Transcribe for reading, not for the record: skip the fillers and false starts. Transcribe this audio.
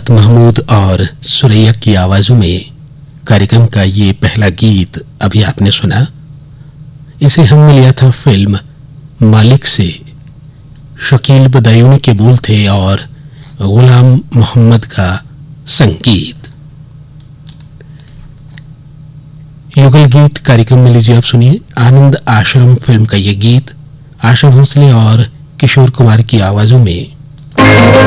फरहात महमूद और सुरैया की आवाजों में कार्यक्रम का ये पहला गीत अभी आपने सुना। इसे हमने लिया था फिल्म मालिक से। शकील बदायूनी के बोल थे और गुलाम मोहम्मद का संगीत। युगल गीत कार्यक्रम में लीजिए आप सुनिए आनंद आश्रम फिल्म का ये गीत आशा भोसले और किशोर कुमार की आवाजों में।